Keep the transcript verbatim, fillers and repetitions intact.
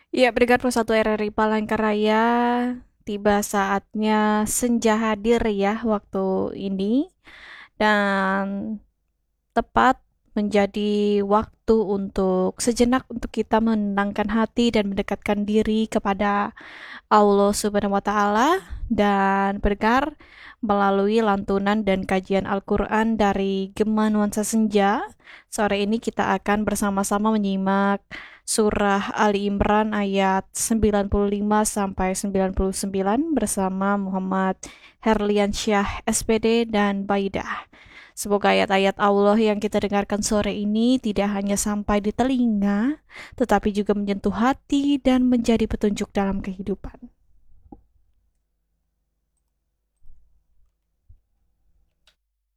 Ya, pendengar Pro satu R R I Palangkaraya, tiba saatnya senja hadir ya waktu ini dan tepat menjadi waktu untuk sejenak untuk kita menenangkan hati dan mendekatkan diri kepada Allah Subhanahu wa taala dan pendengar melalui lantunan dan kajian Al-Qur'an dari Gema Nuansa Senja. Sore ini kita akan bersama-sama menyimak surah Ali Imran ayat sembilan puluh lima sampai sembilan puluh sembilan bersama Muhammad Herliansyah S P D dan Baidah. Semoga ayat-ayat Allah yang kita dengarkan sore ini tidak hanya sampai di telinga, tetapi juga menyentuh hati dan menjadi petunjuk dalam kehidupan.